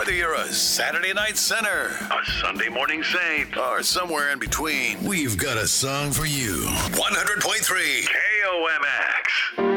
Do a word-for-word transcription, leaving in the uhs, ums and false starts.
Whether you're a Saturday night sinner, a Sunday morning saint, or somewhere in between, we've got a song for you. one hundred point three K O M X.